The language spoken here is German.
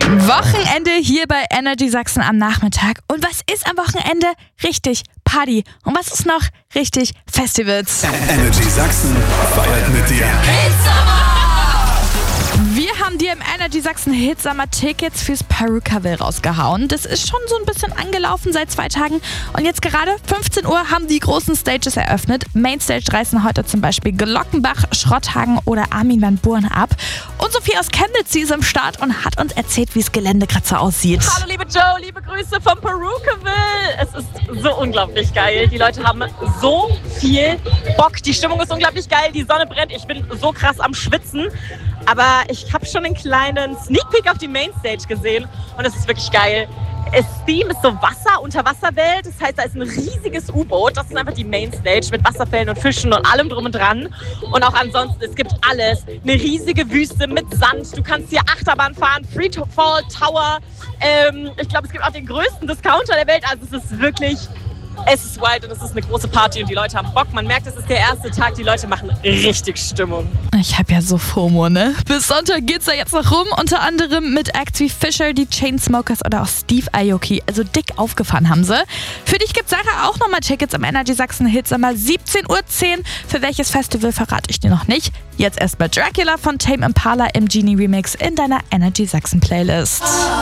Wochenende hier bei Energy Sachsen am Nachmittag. Und was ist am Wochenende? Richtig, Party. Und was ist noch? Richtig, Festivals. Energy Sachsen feiert mit dir. Wir haben dir im Energy Sachsen Hitsummer Tickets fürs Perukaville rausgehauen. Das ist schon so ein bisschen angelaufen seit 2 Tagen. Und jetzt gerade 15 Uhr haben die großen Stages eröffnet. Mainstage reißen heute zum Beispiel Glockenbach, Schrotthagen oder Armin van Buuren ab. Und Sophie aus Chemnitz, sie ist am Start und hat uns erzählt, wie das Gelände gerade so aussieht. Hallo liebe Joe, liebe Grüße vom Perukaville. Es ist so unglaublich geil. Die Leute haben so viel Bock. Die Stimmung ist unglaublich geil. Die Sonne brennt. Ich bin so krass am Schwitzen. Aber ich habe schon einen kleinen Sneak Peek auf die Mainstage gesehen und es ist wirklich geil. Das Theme ist so Wasser, Unterwasserwelt. Das heißt, da ist ein riesiges U-Boot. Das ist einfach die Mainstage mit Wasserfällen und Fischen und allem drum und dran. Und auch ansonsten, es gibt alles. Eine riesige Wüste mit Sand. Du kannst hier Achterbahn fahren, Freefall Tower. Ich glaube, es gibt auch den größten Discounter der Welt. Also es ist wild und es ist eine große Party und die Leute haben Bock. Man merkt, es ist der erste Tag, die Leute machen richtig Stimmung. Ich hab ja so FOMO, ne? Bis Sonntag geht's da jetzt noch rum, unter anderem mit Acts wie Fisher, die Chainsmokers oder auch Steve Aoki. Also dick aufgefahren haben sie. Für dich gibt's Sarah auch nochmal Tickets im Energy Sachsen Hitsummer 17:10 Uhr. Für welches Festival verrate ich dir noch nicht. Jetzt erst bei Dracula von Tame Impala im Genie Remix in deiner Energy Sachsen Playlist.